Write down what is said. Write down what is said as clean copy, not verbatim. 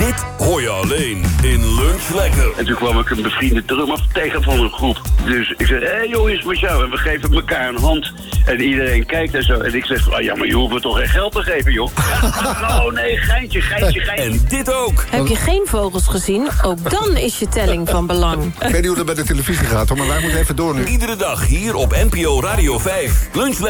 Dit hoor je alleen in Lunch Lekker. En toen kwam ik een bevriende drummer tegen van een groep. Dus ik zeg, hé joh, is met jou. En we geven elkaar een hand. En iedereen kijkt en zo. En ik zeg, ja, maar je hoeft me toch geen geld te geven, joh. Oh nee, geintje. En dit ook. Heb je geen vogels gezien? Ook dan is je telling van belang. Ik weet niet hoe dat bij de televisie gaat, hoor, maar wij moeten even door nu. Iedere dag hier op NPO Radio 5. Lunch Lekker.